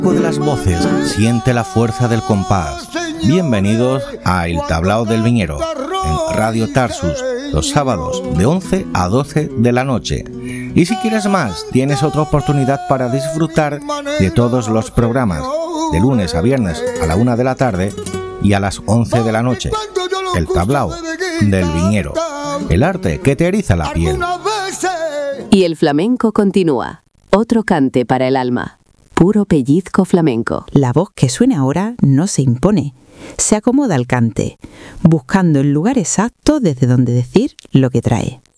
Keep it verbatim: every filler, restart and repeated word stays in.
De las voces, siente la fuerza del compás. Bienvenidos a El Tablao del Viñero, en Radio Tarsus, los sábados de once a doce de la noche. Y si quieres más, tienes otra oportunidad para disfrutar de todos los programas, de lunes a viernes a la una de la tarde y a las once de la noche. El Tablao del Viñero, el arte que te eriza la piel. Y el flamenco continúa. Otro cante para el alma. Puro pellizco flamenco. La voz que suena ahora no se impone, se acomoda al cante, buscando el lugar exacto desde donde decir lo que trae.